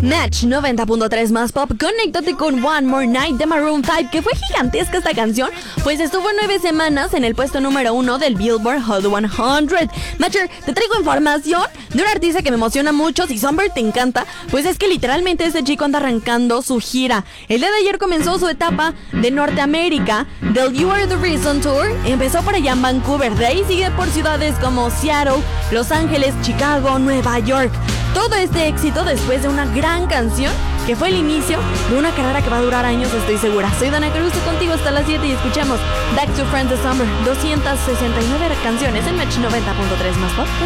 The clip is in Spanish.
Match 90.3 más pop, conéctate con One More Night de Maroon 5, que fue gigantesca esta canción, pues estuvo 9 semanas en el puesto número 1 del Billboard Hot 100. Matcher, te traigo información de un artista que me emociona mucho. Si Summer te encanta, pues es que literalmente este chico anda arrancando su gira. El día de ayer comenzó su etapa de Norteamérica del You Are The Reason Tour. Empezó por allá en Vancouver, de ahí sigue por ciudades como Seattle, Los Ángeles, Chicago, Nueva York. Todo este éxito después de una gran canción que fue el inicio de una carrera que va a durar años, estoy segura. Soy Dana Cruz, contigo hasta las 7 y escuchamos Back to Friends de Summer, 269 canciones en Match 90.3 más pop.